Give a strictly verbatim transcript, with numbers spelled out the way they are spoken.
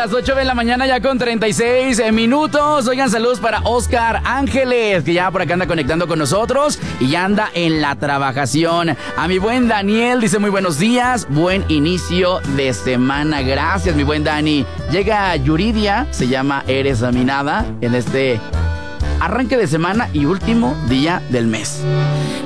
las ocho de la mañana ya con treinta y seis minutos. Oigan, saludos para Oscar Ángeles, que ya por acá anda conectando con nosotros y ya anda en la trabajación. A mi buen Daniel, dice muy buenos días, buen inicio de semana. Gracias, mi buen Dani. Llega Yuridia, se llama Eres mi nada, en este arranque de semana y último día del mes.